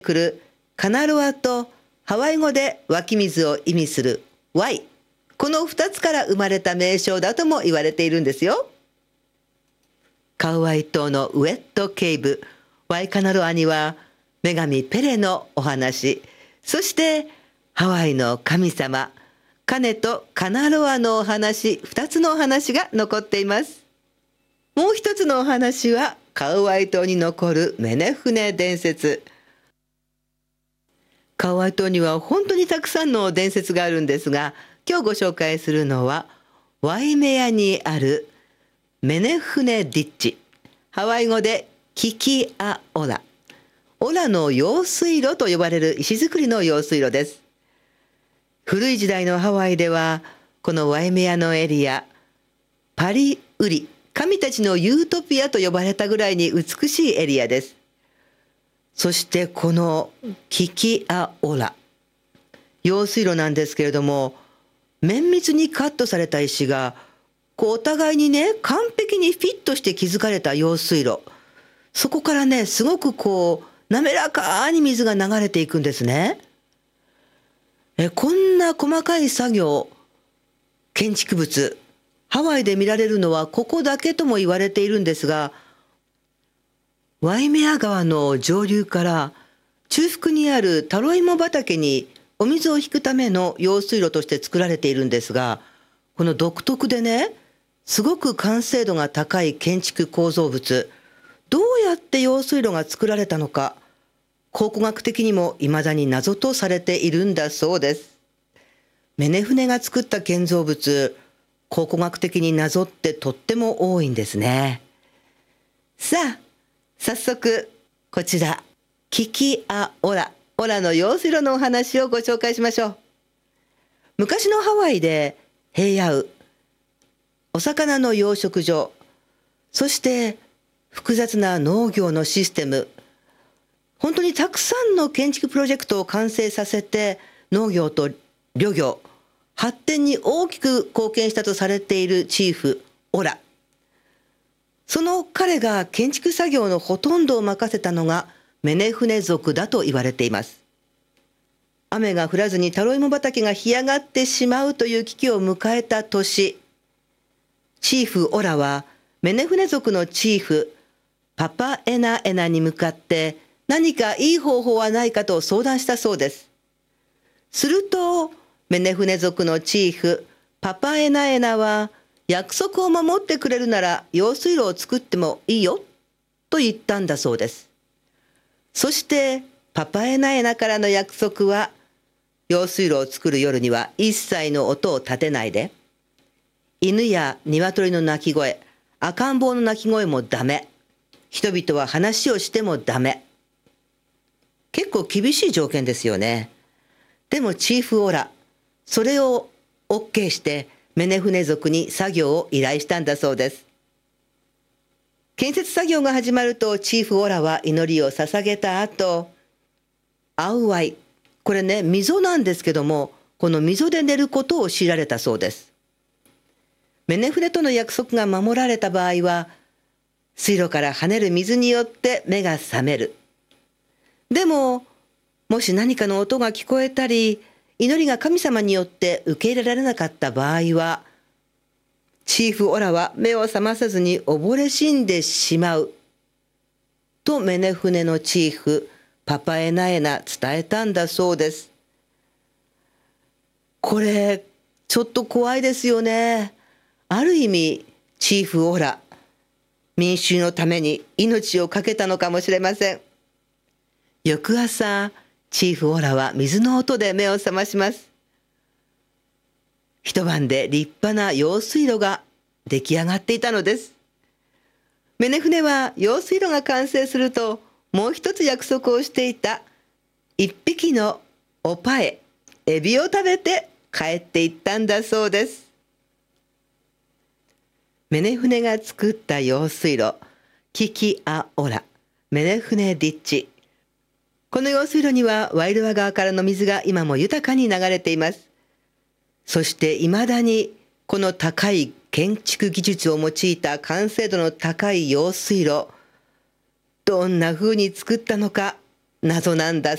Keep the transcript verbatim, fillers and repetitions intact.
くるカナロアとハワイ語で湧き水を意味するワイ、このふたつから生まれた名称だとも言われているんですよ。カウアイ島のウェットケイブ、ワイカナロアには女神ペレのお話、そしてハワイの神様カネとカナロアのお話、ふたつのお話が残っています。もう一つのお話はカウアイ島に残るメネ船伝説。カウアイ島には本当にたくさんの伝説があるんですが、今日ご紹介するのはワイメアにあるメネ船ディッチ、ハワイ語でキキアオラ、オラの用水路と呼ばれる石造りの用水路です。古い時代のハワイではこのワイメアのエリア、パリウリ、神たちのユートピアと呼ばれたぐらいに美しいエリアです。そしてこのキキアオラ、用水路なんですけれども、綿密にカットされた石がこうお互いにね完璧にフィットして築かれた用水路、そこからねすごくこう滑らかに水が流れていくんですね。えこんな細かい作業、建築物、ハワイで見られるのはここだけとも言われているんですが、ワイメア川の上流から中腹にあるタロイモ畑にお水を引くための用水路として作られているんですが、この独特でねすごく完成度が高い建築構造物、どうやって用水路が作られたのか、考古学的にも未だに謎とされているんだそうです。メネ船が作った建造物、考古学的に謎ってとっても多いんですね。さあ早速こちらキキアオラ、オラの用水路のお話をご紹介しましょう。昔のハワイで平野、お魚の養殖場、そして複雑な農業のシステム、本当にたくさんの建築プロジェクトを完成させて農業と漁業、発展に大きく貢献したとされているチーフオラ、その彼が建築作業のほとんどを任せたのがメネ船族だと言われています。雨が降らずにタロイモ畑が干上がってしまうという危機を迎えた年、チーフオラはメネ船族のチーフパパエナエナに向かって何かいい方法はないかと相談したそうです。するとメネ船族のチーフパパエナエナは、約束を守ってくれるなら用水路を作ってもいいよと言ったんだそうです。そしてパパエナエナからの約束は、用水路を作る夜には一切の音を立てないで、犬や鶏の鳴き声、赤ん坊の鳴き声もダメ、人々は話をしてもダメ。結構厳しい条件ですよね。でもチーフオラ、それを OK してメネ船族に作業を依頼したんだそうです。建設作業が始まるとチーフオラは祈りを捧げた後、アウワイ、これね溝なんですけども、この溝で寝ることを強いられたそうです。メネ船との約束が守られた場合は、水路から跳ねる水によって目が覚める。でももし何かの音が聞こえたり、祈りが神様によって受け入れられなかった場合は、チーフオラは目を覚まさずに溺れ死んでしまうとメネ船のチーフパパエナエナ伝えたんだそうです。これちょっと怖いですよね。ある意味チーフオラ、民衆のために命を懸けたのかもしれません。翌朝チーフオラは水の音で目を覚まします。一晩で立派な用水路が出来上がっていたのです。メネ船は用水路が完成すると、もう一つ約束をしていた一匹のオパエ、エビを食べて帰っていったんだそうです。メネ船が作った用水路、キキアオラ、メネ船ディッチ。この用水路にはワイルワ川からの水が今も豊かに流れています。そしていまだにこの高い建築技術を用いた完成度の高い用水路、どんな風に作ったのか謎なんだ